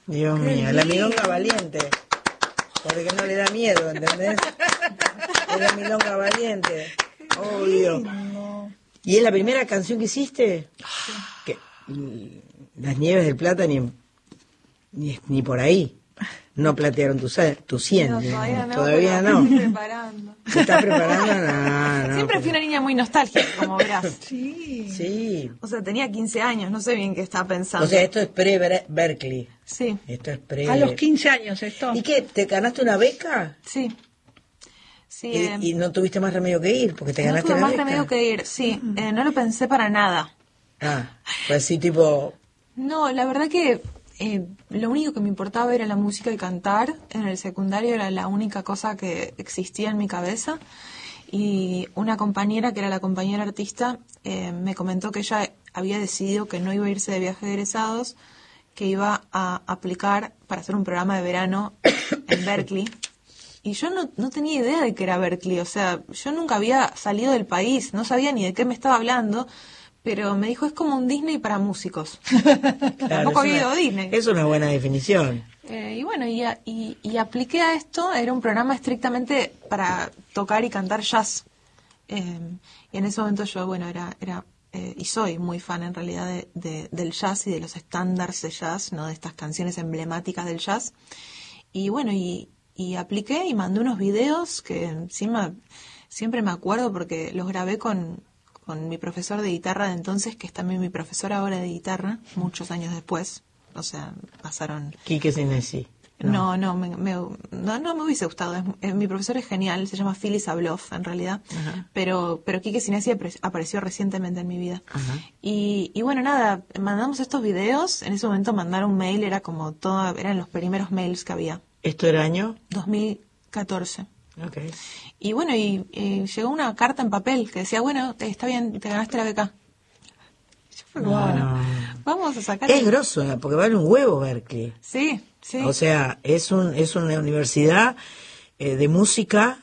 Dios mío, la milonga valiente. Porque no le da miedo, ¿entendés? Es la milonga valiente. Obvio. ¿Y es la primera canción que hiciste? Que, Las Nieves del Plata ni por ahí. No platearon tu 100. No, todavía no. Me estoy preparando. ¿Se está preparando? No, Siempre fui una niña muy nostálgica, como verás. Sí. O sea, tenía 15 años, no sé bien qué estaba pensando. O sea, esto es pre-Berkeley. Sí. Esto es pre... A los 15 años esto. ¿Y qué? ¿Te ganaste una beca? Sí. Sí. ¿Y no tuviste más remedio que ir? Porque te No ganaste tuve la más beca. remedio que ir, sí. No lo pensé para nada. Pues sí, tipo... No, la verdad que lo único que me importaba era la música y cantar. En el secundario era la única cosa que existía en mi cabeza. Y una compañera, que era la compañera artista, me comentó que ella había decidido que no iba a irse de viaje de egresados, que iba a aplicar para hacer un programa de verano en Berkeley. Y yo no tenía idea de que era Berkeley. O sea, yo nunca había salido del país, no sabía ni de qué me estaba hablando. Pero me dijo, es como un Disney para músicos. Tampoco había ido a Disney. Es una buena definición. Y bueno, y apliqué a esto. Era un programa estrictamente para tocar y cantar jazz. Y en ese momento yo, bueno, era y soy muy fan en realidad del jazz y de los estándares de jazz, ¿no? De estas canciones emblemáticas del jazz. Y bueno, y apliqué y mandé unos videos que encima siempre me acuerdo porque los grabé con mi profesor de guitarra de entonces, que es también mi profesor ahora de guitarra, muchos años después. O sea, pasaron... Quique Sinesi. No me hubiese gustado. Mi profesor es genial, se llama Phyllis Abloff en realidad. Ajá. Pero Quique Sinesi apareció recientemente en mi vida. Ajá. Y bueno, nada, mandamos estos videos. En ese momento mandar un mail era como eran los primeros mails que había. ¿Esto era año? 2014. Okay. Y bueno, y llegó una carta en papel que decía, bueno, está bien, te ganaste la beca. Yo fue como, bueno, vamos a sacar... Es grosso, porque vale un huevo Berkeley. Sí. O sea, es una universidad de música,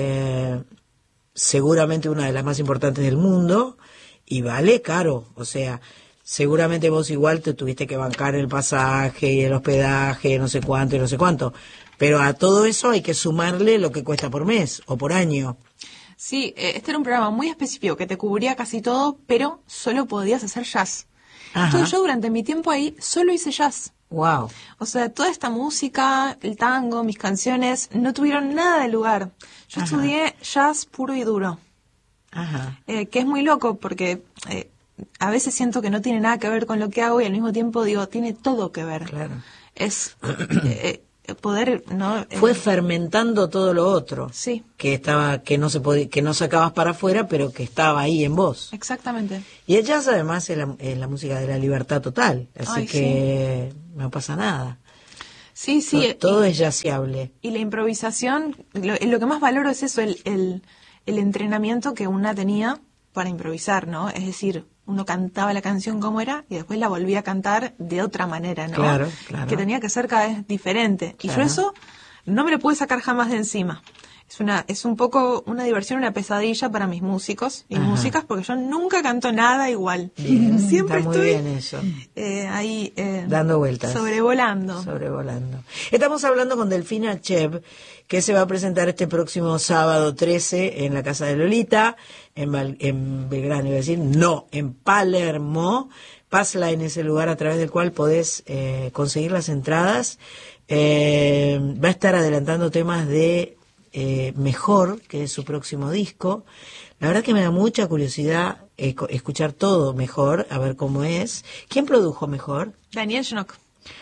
seguramente una de las más importantes del mundo, y vale caro. O sea, seguramente vos igual te tuviste que bancar el pasaje y el hospedaje, no sé cuánto y no sé cuánto. Pero a todo eso hay que sumarle lo que cuesta por mes o por año. Sí, este era un programa muy específico que te cubría casi todo, pero solo podías hacer jazz. Ajá. Entonces yo durante mi tiempo ahí solo hice jazz. Wow. O sea, toda esta música, el tango, mis canciones, no tuvieron nada de lugar. Yo estudié jazz puro y duro. Ajá. Que es muy loco porque a veces siento que no tiene nada que ver con lo que hago y al mismo tiempo digo, tiene todo que ver. Claro. Es... poder, ¿no? Fue fermentando todo lo otro. Sí. Que no sacabas para afuera, pero que estaba ahí en vos. Exactamente. Y el jazz además es la música de la libertad total, así que no pasa nada. Sí. Todo es jazziable. Y la improvisación, lo que más valoro es eso, el entrenamiento que una tenía para improvisar, ¿no? Es decir, uno cantaba la canción como era y después la volvía a cantar de otra manera, ¿no? Claro. Que tenía que ser cada vez diferente. Claro. Y yo eso no me lo pude sacar jamás de encima. Es un poco una diversión, una pesadilla para mis músicos y músicas, porque yo nunca canto nada igual. Bien, siempre está muy estoy bien eso. Ahí dando vueltas. Sobrevolando. Estamos hablando con Delfina Chev, que se va a presentar este próximo sábado 13 en la Casa de Lolita, en Belgrano, iba a decir, no, en Palermo. Pasla en ese lugar a través del cual podés conseguir las entradas. Va a estar adelantando temas de Mejor, que es su próximo disco. La verdad que me da mucha curiosidad escuchar todo Mejor, a ver cómo es. ¿Quién produjo Mejor? Daniel Schnock.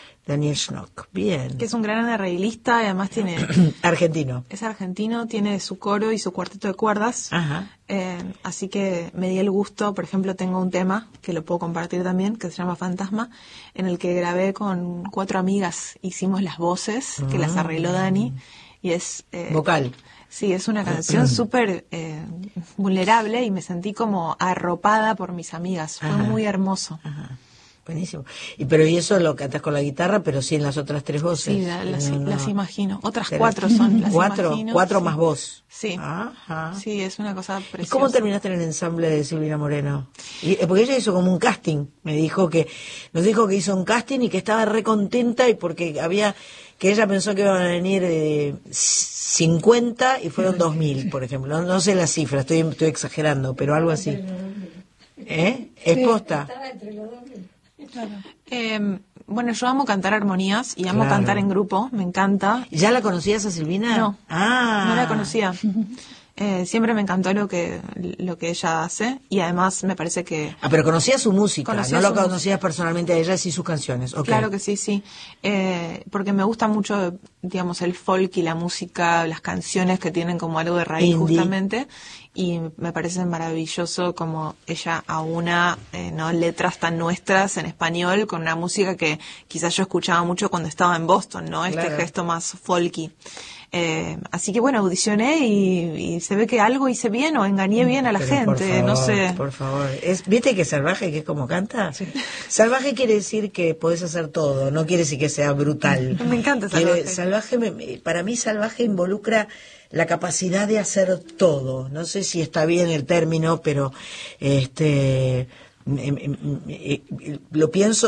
Bien. Que es un gran arreglista y además tiene... Argentino. Es argentino, tiene su coro y su cuarteto de cuerdas. Ajá. Así que me di el gusto, por ejemplo, tengo un tema que lo puedo compartir también, que se llama Fantasma, en el que grabé con 4 amigas, hicimos las voces, que las arregló Dani, y es... vocal. Sí, es una canción súper vulnerable y me sentí como arropada por mis amigas. Fue muy hermoso. Ajá. Buenísimo. ¿Y eso lo cantas con la guitarra, pero sí en las otras 3 voces? Sí, las imagino. Otras 4 son las imagino. 4 sí. más vos. Sí. Ajá. Sí, es una cosa preciosa. ¿Y cómo terminaste en el ensamble de Silvina Moreno? Porque ella hizo como un casting. Nos dijo que hizo un casting y que estaba re contenta y porque que ella pensó que iban a venir 50 y fueron 2000, por ejemplo. No sé la cifra, estoy exagerando, pero algo así. ¿Es posta? Claro. Bueno, yo amo cantar armonías y amo cantar en grupo, me encanta. ¿Ya la conocías a Silvina? No, no la conocía. Siempre me encantó lo que ella hace y además me parece que... pero conocías su música, no lo conocías personalmente a ella, sí sus canciones. Okay. Claro que sí. Porque me gusta mucho, digamos, el folk y la música, las canciones que tienen como algo de raíz indie. Justamente, y me parece maravilloso como ella aúna letras tan nuestras en español con una música que quizás yo escuchaba mucho cuando estaba en Boston, ¿no? Este gesto más folky. Así que bueno, audicioné y se ve que algo hice bien o engañé bien a la gente, por favor, no sé. Por favor, ¿viste que salvaje, que es como canta? Sí. Salvaje quiere decir que podés hacer todo, no quiere decir que sea brutal. Me encanta salvaje. Para mí salvaje involucra la capacidad de hacer todo. No sé si está bien el término, pero lo pienso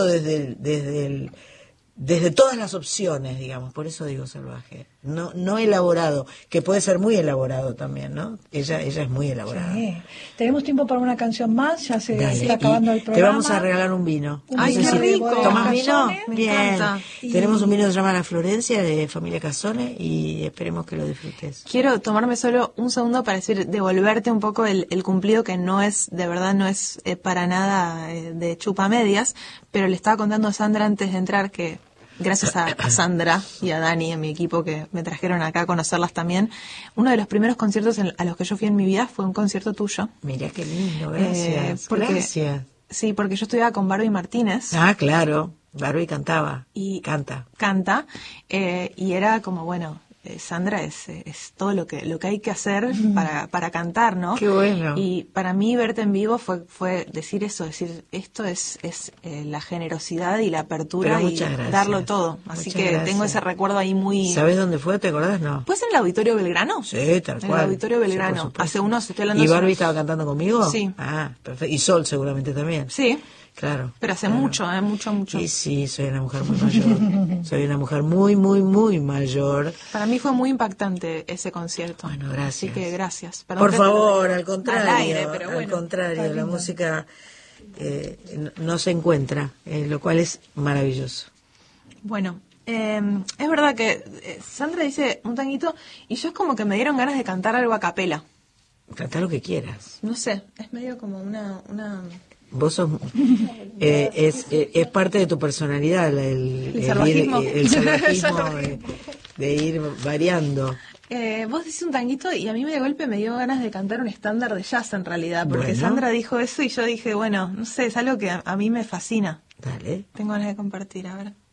desde todas las opciones, digamos, por eso digo salvaje, no elaborado, que puede ser muy elaborado también, ¿no? Ella es muy elaborada. Sí. Tenemos tiempo para una canción más, ya se está acabando el programa. Te vamos a regalar un vino. ¡Ay, qué rico! ¿Tomás vino? Me Bien. encanta. Tenemos un vino que se llama La Florencia, de Familia Casone, y esperemos que lo disfrutes. Quiero tomarme solo un segundo para devolverte un poco el cumplido que no es, de verdad no es para nada de chupamedias, pero le estaba contando a Sandra antes de entrar que gracias a Sandra y a Dani en mi equipo que me trajeron acá a conocerlas también, uno de los primeros conciertos a los que yo fui en mi vida fue un concierto tuyo. Mira qué lindo, gracias. Gracias. Sí, porque yo estudiaba con Barbie Martínez. Ah, claro, Barbie cantaba. Canta, y era como, bueno, Sandra es todo lo que hay que hacer para cantar, ¿no? Qué bueno. Y para mí verte en vivo fue decir esto es la generosidad y la apertura y darlo todo. Así que gracias. Tengo ese recuerdo ahí muy... ¿Sabes dónde fue? ¿Te acordás? No. ¿Pues en el Auditorio Belgrano? Sí, tal cual. En el Auditorio Belgrano. Sí, hace unos, estoy hablando... ¿Y Barbie estaba cantando conmigo? Sí. Ah, perfecto. Y Sol seguramente también. Sí. Claro. Pero hace mucho. Y sí, soy una mujer muy mayor. Soy una mujer muy, muy, muy mayor. Para mí fue muy impactante ese concierto. Bueno, gracias. Así que gracias. Por favor, al contrario. Al aire, pero bueno, al contrario, la música no se encuentra, lo cual es maravilloso. Bueno, es verdad que Sandra dice un tanguito y yo es como que me dieron ganas de cantar algo a capela. Cantar lo que quieras. No sé, es medio como una... Vos sos, es parte de tu personalidad el salvajismo, de ir variando. Vos decís un tanguito y a mí de golpe me dio ganas de cantar un estándar de jazz en realidad, porque bueno. Sandra dijo eso y yo dije, bueno, no sé, es algo que a mí me fascina. Dale. Tengo ganas de compartir, a ver.